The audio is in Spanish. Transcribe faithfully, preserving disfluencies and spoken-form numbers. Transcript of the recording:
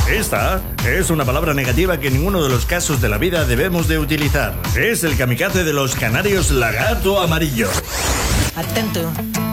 Esta es una palabra negativa que en ninguno de los casos de la vida debemos de utilizar. Es el kamikaze de los canarios lagarto amarillo. Atento.